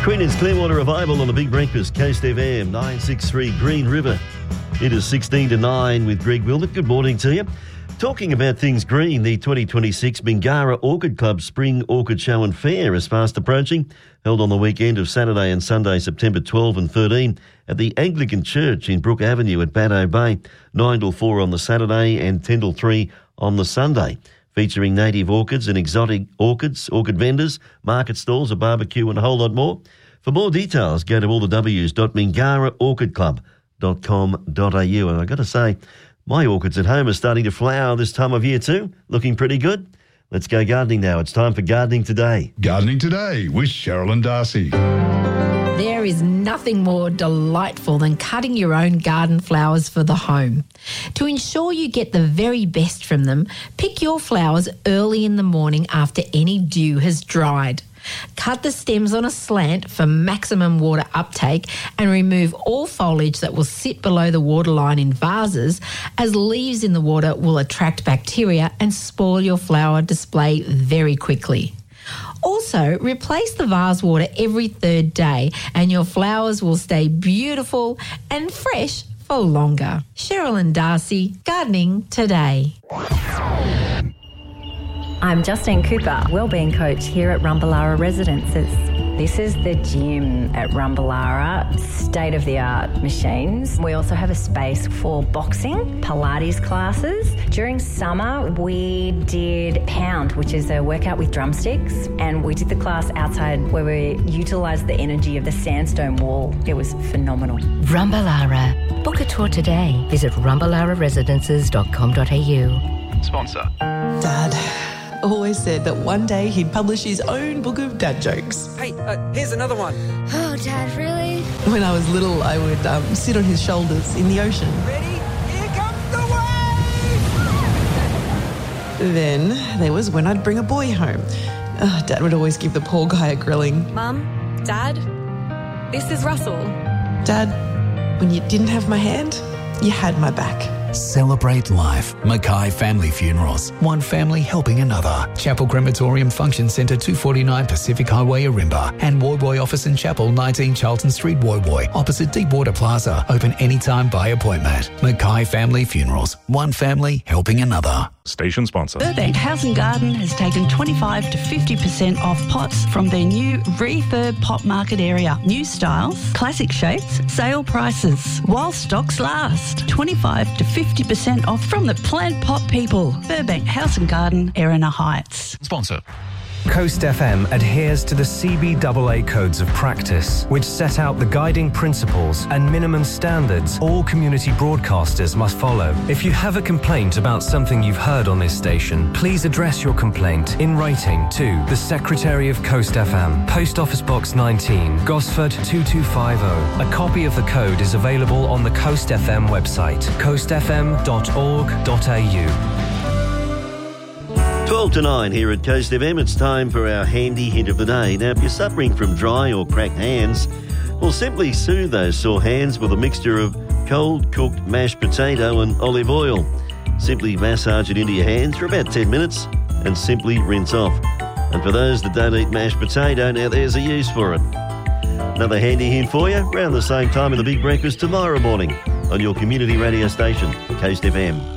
Queen's Clearwater Revival on the Big Breakfast, Coast FM, 963 Green River. It is 16 to 9 with Greg Wilmot. Good morning to you. Talking about things green, the 2026 Mingara Orchid Club Spring Orchid Show and Fair is fast approaching, held on the weekend of Saturday and Sunday, September 12 and 13 at the Anglican Church in Brook Avenue at Baddo Bay, 9 till 4 on the Saturday and 10 till 3 on the Sunday. Featuring native orchids and exotic orchids, orchid vendors, market stalls, a barbecue and a whole lot more. For more details, go to allthews.mingaraorchidclub.com.au. And I've got to say, my orchids at home are starting to flower this time of year too, looking pretty good. Let's go gardening now. It's time for Gardening Today. Gardening Today with Cheryl and Darcy. There is nothing more delightful than cutting your own garden flowers for the home. To ensure you get the very best from them, pick your flowers early in the morning after any dew has dried. Cut the stems on a slant for maximum water uptake and remove all foliage that will sit below the waterline in vases, as leaves in the water will attract bacteria and spoil your flower display very quickly. Also, replace the vase water every third day and your flowers will stay beautiful and fresh for longer. Cheryl and Darcy, Gardening Today. I'm Justine Cooper, Wellbeing Coach here at Rumballara Residences. This is the gym at Rumballara, state-of-the-art machines. We also have a space for boxing, Pilates classes. During summer, we did Pound, which is a workout with drumsticks, and we did the class outside where we utilised the energy of the sandstone wall. It was phenomenal. Rumballara. Book a tour today. Visit rumballararesidences.com.au. Sponsor. Dad always said that one day he'd publish his own book of dad jokes. Hey, here's another one. Oh, Dad, really? When I was little, I would sit on his shoulders in the ocean. Ready? Here comes the wave! Then there was when I'd bring a boy home. Dad would always give the poor guy a grilling. Mum, Dad, this is Russell. Dad, when you didn't have my hand, you had my back. Celebrate life. Mackay Family Funerals. One family helping another. Chapel Crematorium Function Centre, 249 Pacific Highway, Arimba. And Woy Office and Chapel, 19 Charlton Street, Woy, opposite Deepwater Plaza. Open anytime by appointment. Mackay Family Funerals. One family helping another. Station sponsor. Burbank House and Garden has taken 25 to 50% off pots from their new refurb pot market area. New styles, classic shapes, sale prices. While stocks last. 25 to 50% off from the plant pot people. Burbank House and Garden, Erina Heights. Sponsor. Coast FM adheres to the CBAA codes of practice, which set out the guiding principles and minimum standards all community broadcasters must follow. If you have a complaint about something you've heard on this station, please address your complaint in writing to the Secretary of Coast FM, Post Office Box 19, Gosford 2250. A copy of the code is available on the Coast FM website, coastfm.org.au. 12 to 9 here at Coast FM. It's time for our handy hint of the day. Now, if you're suffering from dry or cracked hands, well, simply soothe those sore hands with a mixture of cold cooked mashed potato and olive oil. Simply massage it into your hands for about 10 minutes and simply rinse off. And for those that don't eat mashed potato, now there's a use for it. Another handy hint for you around the same time in the Big Breakfast tomorrow morning on your community radio station, Coast FM.